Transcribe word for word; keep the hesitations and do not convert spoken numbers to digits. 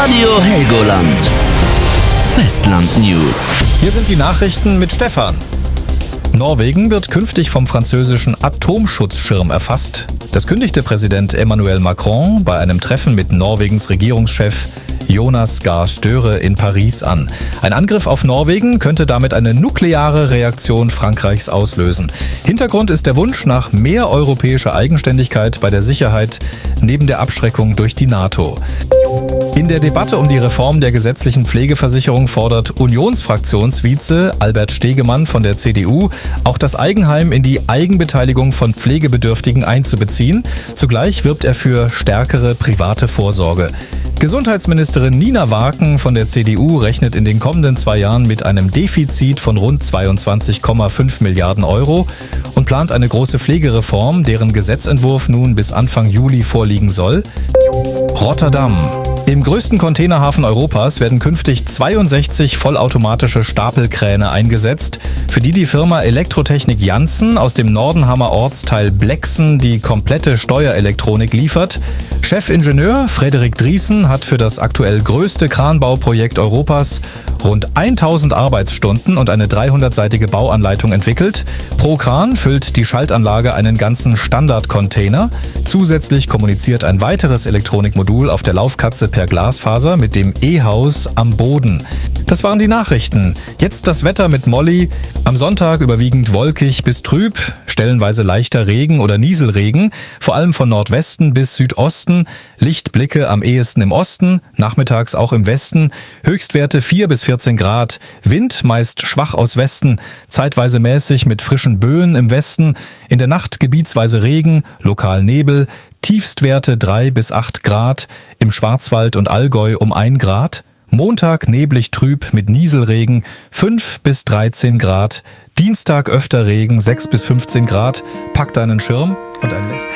Radio Helgoland. Festland News. Hier sind die Nachrichten mit Stefan. Norwegen wird künftig vom französischen Atomschutzschirm erfasst. Das kündigte Präsident Emmanuel Macron bei einem Treffen mit Norwegens Regierungschef Jonas Gahr Støre in Paris an. Ein Angriff auf Norwegen könnte damit eine nukleare Reaktion Frankreichs auslösen. Hintergrund ist der Wunsch nach mehr europäischer Eigenständigkeit bei der Sicherheit neben der Abschreckung durch die NATO. In der Debatte um die Reform der gesetzlichen Pflegeversicherung fordert Unionsfraktionsvize Albert Stegemann von der C D U, auch das Eigenheim in die Eigenbeteiligung von Pflegebedürftigen einzubeziehen. Zugleich wirbt er für stärkere private Vorsorge. Gesundheitsministerin Nina Waaken von der C D U rechnet in den kommenden zwei Jahren mit einem Defizit von rund zweiundzwanzig Komma fünf Milliarden Euro und plant eine große Pflegereform, deren Gesetzentwurf nun bis Anfang Juli vorliegen soll. Rotterdam. Im größten Containerhafen Europas werden künftig zweiundsechzig vollautomatische Stapelkräne eingesetzt, für die die Firma Elektrotechnik Janssen aus dem Nordenhammer Ortsteil Blexen die komplette Steuerelektronik liefert. Chefingenieur Frederik Driessen hat für das aktuell größte Kranbauprojekt Europas rund tausend Arbeitsstunden und eine dreihundertseitige Bauanleitung entwickelt. Pro Kran füllt die Schaltanlage einen ganzen Standardcontainer. Zusätzlich kommuniziert ein weiteres Elektronikmodul auf der Laufkatze per Glasfaser mit dem E-Haus am Boden. Das waren die Nachrichten. Jetzt das Wetter mit Molly. Am Sonntag überwiegend wolkig bis trüb, stellenweise leichter Regen oder Nieselregen, vor allem von Nordwesten bis Südosten. Lichtblicke am ehesten im Osten, nachmittags auch im Westen. Höchstwerte vier bis vierzehn Grad. Wind meist schwach aus Westen, zeitweise mäßig mit frischen Böen im Westen. In der Nacht gebietsweise Regen, lokal Nebel. Tiefstwerte drei bis acht Grad. Im Schwarzwald und Allgäu um ein Grad. Montag neblig trüb mit Nieselregen, fünf bis dreizehn Grad. Dienstag öfter Regen, sechs bis fünfzehn Grad. Pack deinen Schirm und ein Lächeln.